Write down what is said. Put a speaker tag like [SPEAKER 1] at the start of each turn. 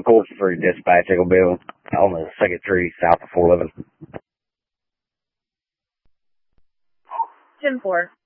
[SPEAKER 1] course for dispatch. It'll be on the second tree south of 411.
[SPEAKER 2] 10-4.